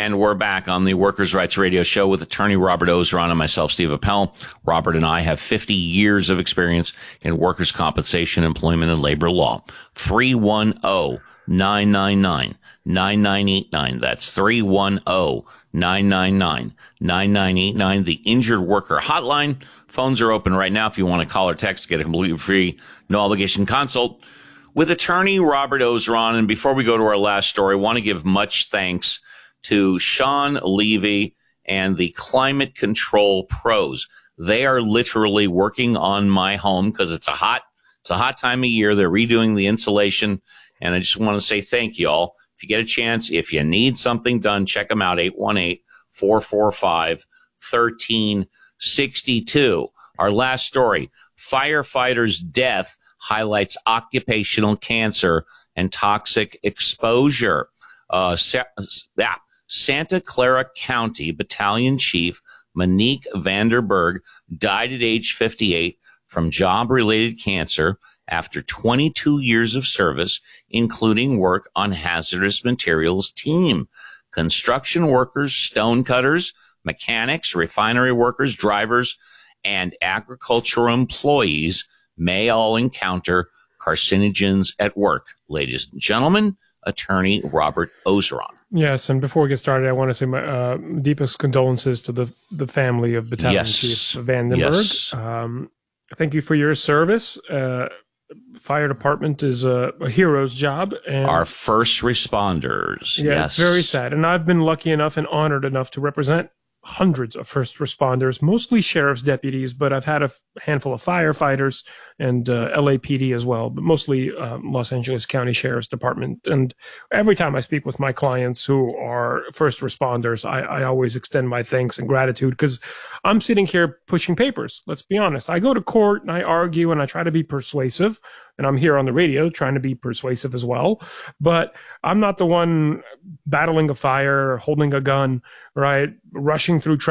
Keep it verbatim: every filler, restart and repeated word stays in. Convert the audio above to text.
And we're back on the Workers' Rights Radio Show with attorney Robert Ozeron and myself, Steve Appel. Robert and I have fifty years of experience in workers' compensation, employment, and labor law. three one zero, nine nine nine, nine nine eight nine. That's three one zero, nine nine nine, nine nine eight nine. The Injured Worker Hotline. Phones are open right now if you want to call or text to get a completely free, no obligation consult with attorney Robert Ozeron. And before we go to our last story, I want to give much thanks to Sean Levy and the Climate Control Pros. They are literally working on my home because it's a hot, it's a hot time of year. They're redoing the insulation, and I just want to say thank you all. If you get a chance, if you need something done, check them out, eight one eight, four four five, one three six two. Our last story, firefighter's death highlights occupational cancer and toxic exposure. Uh, sa- yeah. Santa Clara County Battalion Chief Monique Vanderberg died at age fifty-eight from job-related cancer after twenty-two years of service, including work on hazardous materials team. Construction workers, stone cutters, mechanics, refinery workers, drivers, and agricultural employees may all encounter carcinogens at work. Ladies and gentlemen, attorney Robert Ozeron. Yes, and before we get started, I want to say my uh, deepest condolences to the the family of Battalion yes. Chief Vandenberg. Yes. Um, thank you for your service. Uh, fire department is a, a hero's job. And our first responders. Yeah, yes. It's very sad. And I've been lucky enough and honored enough to represent hundreds of first responders, mostly sheriff's deputies, but I've had a f- handful of firefighters and uh, L A P D as well, but mostly um, Los Angeles County Sheriff's Department. And every time I speak with my clients who are first responders, I, I always extend my thanks and gratitude because I'm sitting here pushing papers. Let's be honest. I go to court and I argue and I try to be persuasive, and I'm here on the radio trying to be persuasive as well, but I'm not the one battling a fire, holding a gun, right? Rushing through traffic